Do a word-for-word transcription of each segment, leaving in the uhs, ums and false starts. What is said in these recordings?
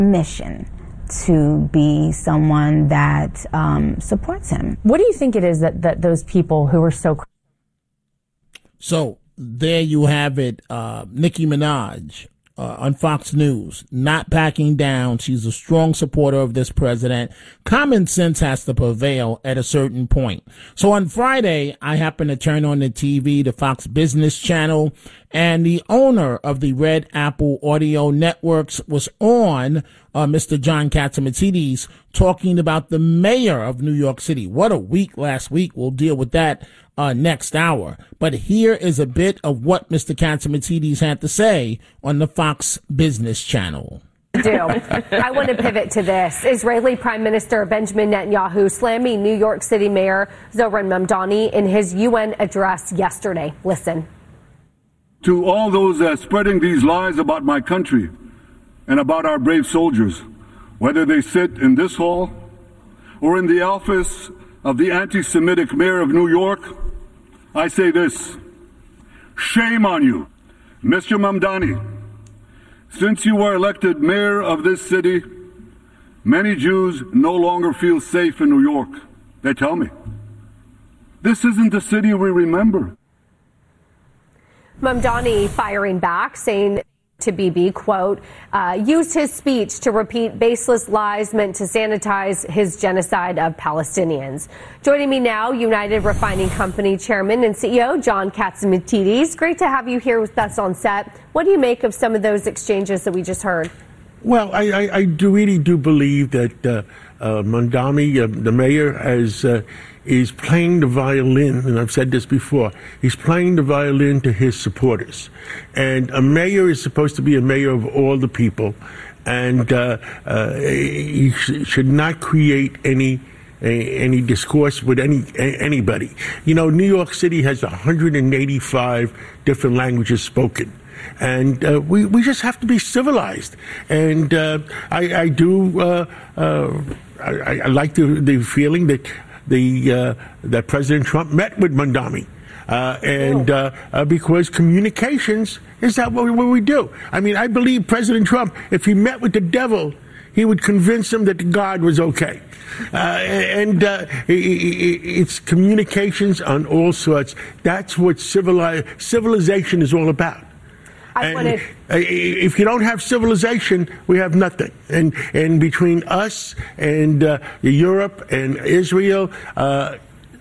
mission to be someone that um, supports him. What do you think it is that, that those people who are so... So there you have it, uh, Nicki Minaj uh, on Fox News, not backing down. She's a strong supporter of this president. Common sense has to prevail at a certain point. So on Friday, I happened to turn on the T V, the Fox Business Channel, and the owner of the Red Apple Audio Networks was on uh, Mister John Catsimatidis talking about the mayor of New York City. What a week last week. We'll deal with that uh, next hour. But here is a bit of what Mister Catsimatidis had to say on the Fox Business Channel. do. I want to pivot to this. Israeli Prime Minister Benjamin Netanyahu slamming New York City Mayor Zohran Mamdani in his U N address yesterday. Listen. To all those uh, spreading these lies about my country and about our brave soldiers, whether they sit in this hall or in the office of the anti-Semitic mayor of New York, I say this: shame on you, Mister Mamdani. Since you were elected mayor of this city, many Jews no longer feel safe in New York. They tell me. This isn't the city we remember. Mamdani firing back, saying to B B, quote, uh, used his speech to repeat baseless lies meant to sanitize his genocide of Palestinians. Joining me now, United Refining Company Chairman and C E O John Catsimatidis. Great to have you here with us on set. What do you make of some of those exchanges that we just heard? Well, I, I, I do really do believe that uh, uh, Mamdani, uh, the mayor, has uh, is playing the violin, and I've said this before, he's playing the violin to his supporters. And a mayor is supposed to be a mayor of all the people, and uh, uh, he sh- should not create any any discourse with any anybody. You know, New York City has one hundred eighty-five different languages spoken. And uh, we, we just have to be civilized. And uh, I, I do, uh, uh, I, I like the, the feeling that the uh, that President Trump met with Mamdani. Uh, and uh, uh, because communications is that what we, what we do. I mean, I believe President Trump, if he met with the devil, he would convince him that God was okay. Uh, and uh, it's communications on all sorts. That's what civili- civilization is all about. I and wanted... if you don't have civilization, we have nothing. And and between us and uh, Europe and Israel, uh,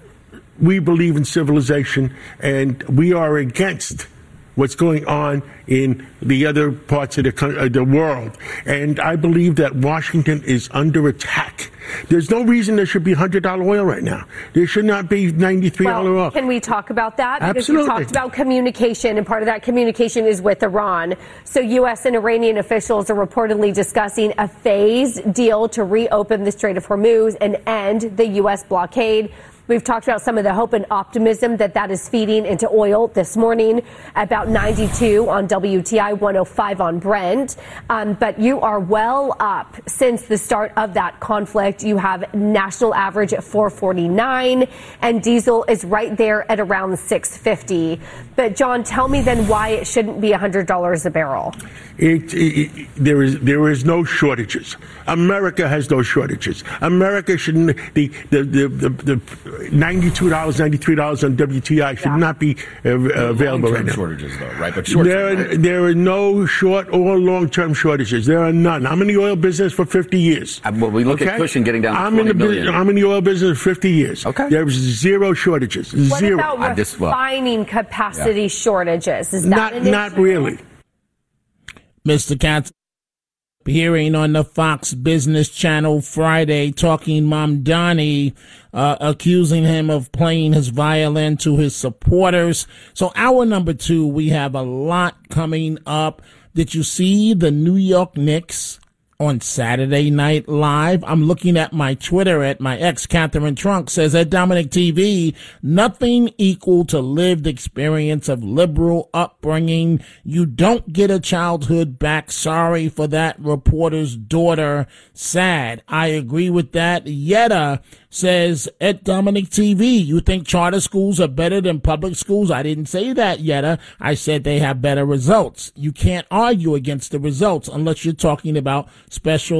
we believe in civilization, and we are against what's going on in the other parts of the, uh, the world. And I believe that Washington is under attack. There's no reason there should be one hundred dollars oil right now. There should not be ninety-three dollars well, oil. Can we talk about that? Because Absolutely. you talked about communication, and part of that communication is with Iran. So U S and Iranian officials are reportedly discussing a phased deal to reopen the Strait of Hormuz and end the U S blockade. We've talked about some of the hope and optimism that that is feeding into oil this morning, about ninety-two on W T I, one oh five on Brent. Um, but you are well up since the start of that conflict. You have national average at four forty-nine, and diesel is right there at around six fifty. But John, tell me then why it shouldn't be one hundred dollars a barrel. It, it, there is there is no shortages. America has no shortages. America shouldn't the the the, the, the ninety-two dollars, ninety-three dollars on W T I should yeah. not be uh, available right now. Shortages, though, right? But short there, term, right? there are no short or long-term shortages. There are none. I'm in the oil business for fifty years. Uh, well, we look okay? at Cushing getting down to I'm twenty in the million. I'm in the oil business for fifty years. Okay. There's zero shortages. What Zero. about just, well, refining capacity yeah. shortages? Is that not an issue? not really? Mister Katz hearing on the Fox Business Channel Friday, talking Mamdani, uh, accusing him of playing his violin to his supporters. So hour number two, we have a lot coming up. Did you see the New York Knicks on Saturday Night Live? I'm looking at my Twitter at my ex, Catherine Trunk, says at Dominic T V, nothing equal to lived experience of liberal upbringing. You don't get a childhood back. Sorry for that reporter's daughter. Sad. I agree with that. Yetta Says at Dominic T V, you think charter schools are better than public schools? I didn't say that, Yetta. I said they have better results. You can't argue against the results unless you're talking about special